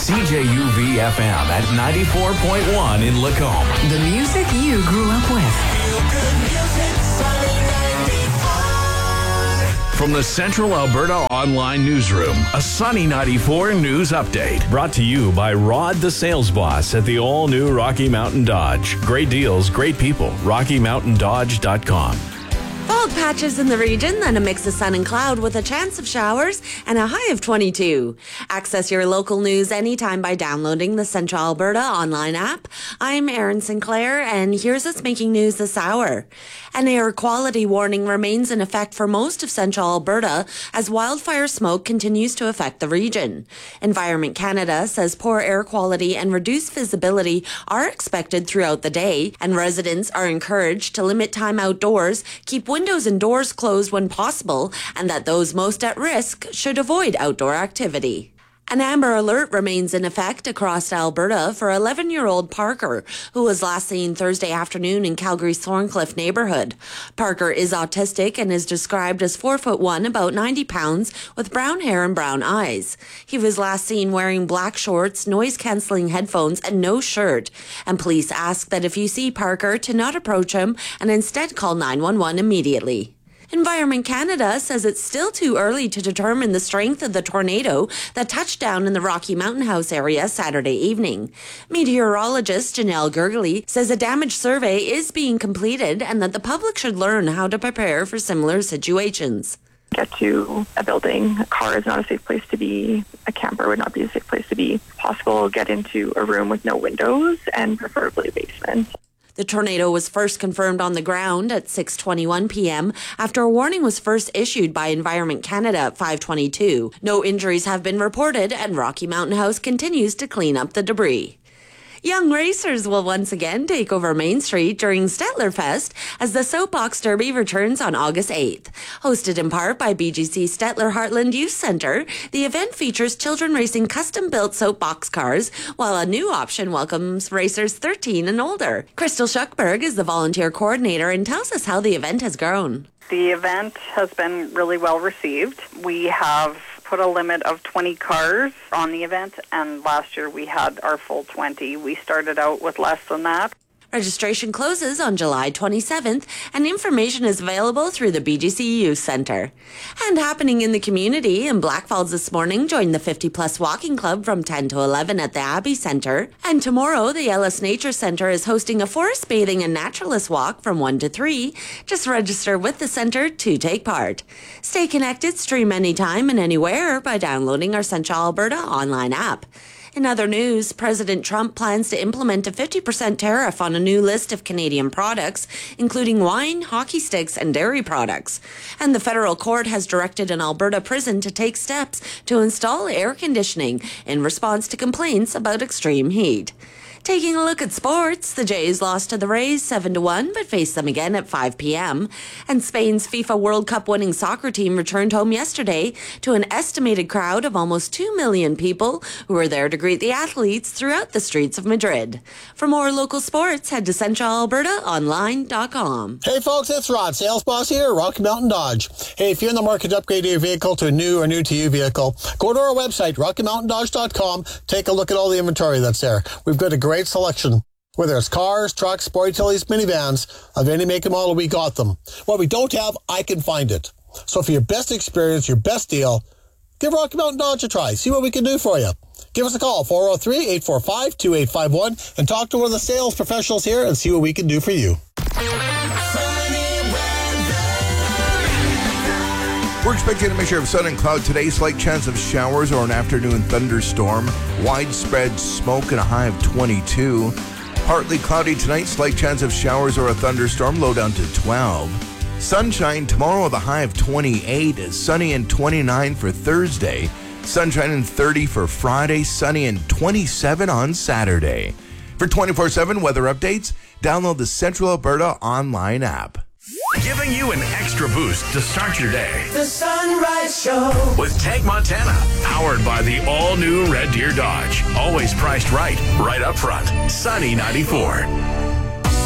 CJUV FM at 94.1 in Lacombe. The music you grew up with. From the Central Alberta Online Newsroom, a Sunny 94 news update. Brought to you by Rod the Sales Boss at the all-new Rocky Mountain Dodge. Great deals, great people. RockyMountainDodge.com. Fog patches in the region, then a mix of sun and cloud with a chance of showers and a high of 22. Access your local news anytime by downloading the Central Alberta online app. I'm Erin Sinclair, and here's what's making news this hour. An air quality warning remains in effect for most of Central Alberta as wildfire smoke continues to affect the region. Environment Canada says poor air quality and reduced visibility are expected throughout the day, and residents are encouraged to limit time outdoors, keep windows and doors closed when possible, and that those most at risk should avoid outdoor activity. An amber alert remains in effect across Alberta for 11-year-old Parker, who was last seen Thursday afternoon in Calgary's Thorncliffe neighborhood. Parker is autistic and is described as 4'1", about 90 pounds, with brown hair and brown eyes. He was last seen wearing black shorts, noise-cancelling headphones, and no shirt. And police ask that if you see Parker, to not approach him and instead call 911 immediately. Environment Canada says it's still too early to determine the strength of the tornado that touched down in the Rocky Mountain House area Saturday evening. Meteorologist Janelle Gergely says a damage survey is being completed and that the public should learn how to prepare for similar situations. Get to a building. A car is not a safe place to be. A camper would not be a safe place to be. Possible, get into a room with no windows and preferably a basement. The tornado was first confirmed on the ground at 6:21 p.m. after a warning was first issued by Environment Canada at 5:22. No injuries have been reported, and Rocky Mountain House continues to clean up the debris. Young racers will once again take over Main Street during Stettler Fest as the Soapbox Derby returns on August 8th. Hosted in part by BGC Stettler Heartland Youth Centre, the event features children racing custom-built soapbox cars, while a new option welcomes racers 13 and older. Crystal Schuckberg is the volunteer coordinator and tells us how the event has grown. The event has been really well received. We have put a limit of 20 cars on the event, and last year we had our full 20. We started out with less than that. Registration closes on July 27th, and information is available through the BGC Youth Centre. And happening in the community, in Blackfalds this morning, join the 50-plus walking club from 10 to 11 at the Abbey Centre. And tomorrow, the Ellis Nature Centre is hosting a forest bathing and naturalist walk from 1 to 3. Just register with the centre to take part. Stay connected, stream anytime and anywhere by downloading our Central Alberta online app. In other news, President Trump plans to implement a 50% tariff on a new list of Canadian products, including wine, hockey sticks, and dairy products. And the federal court has directed an Alberta prison to take steps to install air conditioning in response to complaints about extreme heat. Taking a look at sports, the Jays lost to the Rays 7-1, but faced them again at 5 p.m. And Spain's FIFA World Cup winning soccer team returned home yesterday to an estimated crowd of almost 2 million people who were there to greet the athletes throughout the streets of Madrid. For more local sports, head to CentralAlbertaOnline.com. Hey folks, it's Rod, sales boss here at Rocky Mountain Dodge. Hey, if you're in the market to upgrade your vehicle to a new or new-to-you vehicle, go to our website, RockyMountainDodge.com. Take a look at all the inventory that's there. We've got a great selection. Whether it's cars, trucks, sport utilities, minivans, of any make and model, we got them. What we don't have, I can find it. So for your best experience, your best deal, give Rocky Mountain Dodge a try. See what we can do for you. Give us a call, 403-845-2851, and talk to one of the sales professionals here and see what we can do for you. We're expecting a mixture of sun and cloud today, slight chance of showers or an afternoon thunderstorm, widespread smoke and a high of 22. Partly cloudy tonight, slight chance of showers or a thunderstorm, low down to 12. Sunshine tomorrow with a high of 28, sunny and 29 for Thursday. Sunshine and 30 for Friday, sunny and 27 on Saturday. For 24/7 weather updates, download the Central Alberta online app. Giving you an extra boost to start your day. The Sunrise Show With Tank Montana, powered by the all-new Red Deer Dodge. Always priced right up front. Sunny 94.